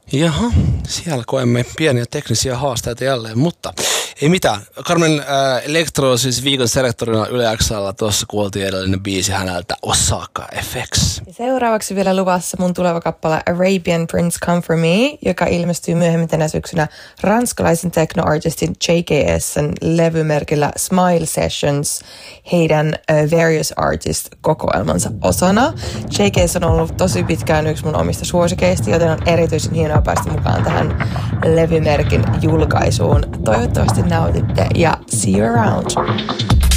Jaha, siellä koemme pieniä teknisiä haasteita jälleen, mutta ei mitään. Carmen Electro siis viikon selektorina Yle X:llä, tuossa kuultiin edellinen biisi häneltä Osaka FX. Ja seuraavaksi vielä luvassa mun tuleva kappale Arabian Prince Come For Me, joka ilmestyy myöhemmin tänä syksynä ranskalaisen techno-artistin JKS:n levymerkillä Smile Sessions heidän Various Artist-kokoelmansa osana. JKS on ollut tosi pitkään yksi mun omista suosikeista, joten on erityisen hienoa päästä mukaan tähän levymerkin julkaisuun. Toivottavasti nautitte ja see you around!